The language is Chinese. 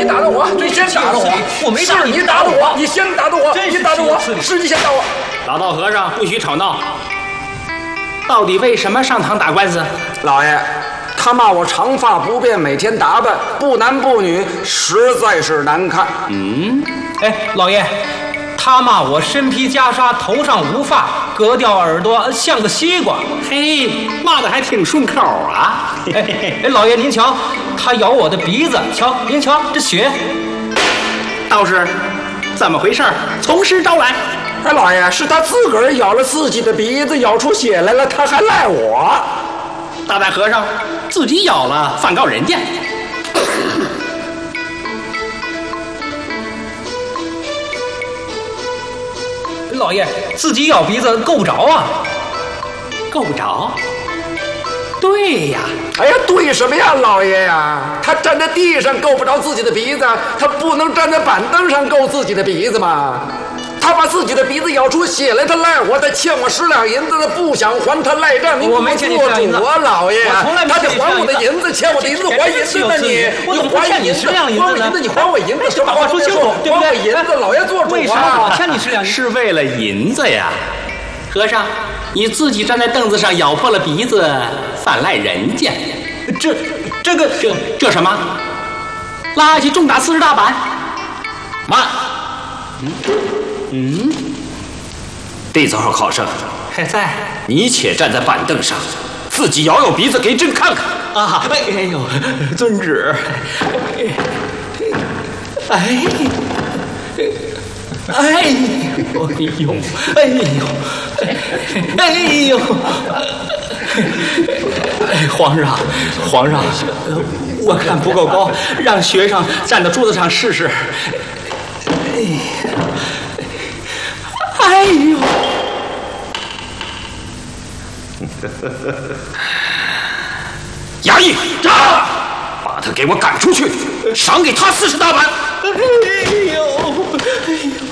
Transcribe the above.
你打的我，你先打的我， 我没打你打的我，你先打的我，你打的我，是你先打我。 老道和尚不许吵闹，到底为什么上堂打官司？ 老爷，他骂我长发不便，每天打扮不男不女，实在是难看。 哎，老爷，他骂我身披袈裟，头上无发，割掉耳朵像个西瓜。 嘿，骂的还挺顺口啊！ 哎，老爷您瞧，他咬我的鼻子，瞧您瞧这血。 道士，怎么回事？从实招来。 哎，老爷，是他自个儿咬了自己的鼻子，咬出血来了，他还赖我。 大胆和尚自己咬了，反告人家。 老爷，自己咬鼻子够不着啊？ 够不着？对呀。 哎呀，对什么呀，老爷呀？他站在地上够不着自己的鼻子，他不能站在板凳上够自己的鼻子吗？他把自己的鼻子咬出血来，他赖我，他欠我10两银子，他不想还，他赖账。 我没欠你10两银子， 我老爷， 我从来没他得还我的银子，欠我的银子还银子呢你， 我怎么不欠你10两银子呢？ 你还我银子， 这把话说清楚，对不对？ 还我银子，老爷做主啊！ 为什么我欠你10两银子？ 是为了银子呀，和尚，你自己站在凳子上咬破了鼻子，反赖人家。这什么？拉下去重打40大板。慢。弟子号考生还在， 你且站在板凳上，自己咬咬鼻子给朕看看啊！哎呦，遵旨。哎呦！皇上，我看不够高，让学生站到桌子上试试。哎呦！ 衙役，把他给我赶出去，赏给他40大板。 哎呦！